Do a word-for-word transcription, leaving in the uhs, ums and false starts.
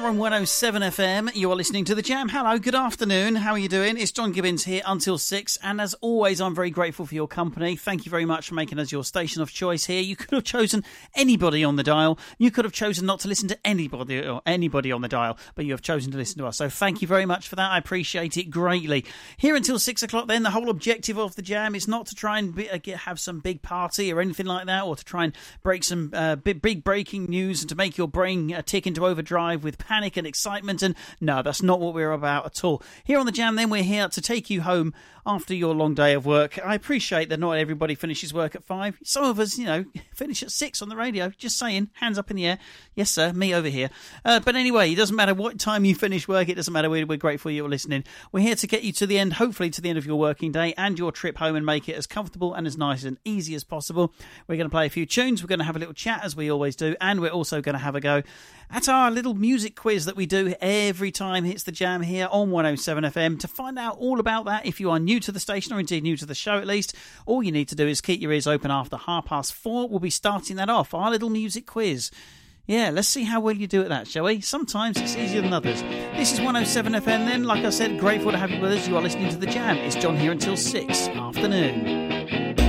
are on one oh seven F M. You are listening to The Jam. Hello, good afternoon. How are you doing? It's John Gibbons here until six. And as always, I'm very grateful for your company. Thank you very much for making us your station of choice here. You could have chosen anybody on the dial. You could have chosen not to listen to anybody or anybody on the dial, but you have chosen to listen to us. So thank you very much for that. I appreciate it greatly. Here until six o'clock then, the whole objective of The Jam is not to try and be, uh, get, have some big party or anything like that, or to try and break some uh, big, big breaking news and to make your brain uh, tick into overdrive with panic and excitement. And no, that's not what we're about at all. Here on The Jam then, we're here to take you home after your long day of work. I appreciate that not everybody finishes work at five. Some of us, you know, finish at six on the radio. Just saying, hands up in the air. Yes, sir, me over here. Uh, but anyway, it doesn't matter what time you finish work. It doesn't matter. We're, we're grateful you're listening. We're here to get you to the end, hopefully to the end of your working day and your trip home, and make it as comfortable and as nice and easy as possible. We're going to play a few tunes. We're going to have a little chat, as we always do, and we're also going to have a go at our little music quiz that we do every time it's The Jam here on one oh seven F M. To find out all about that, if you are new to the station, or indeed new to the show at least, all you need to do is keep your ears open. After half past four, we'll be starting that off, our little music quiz. Yeah, let's see how well you do at that, shall we? Sometimes it's easier than others. This is one oh seven F M then. Like I said, grateful to have you with us. You are listening to The Jam. It's John here until six afternoon.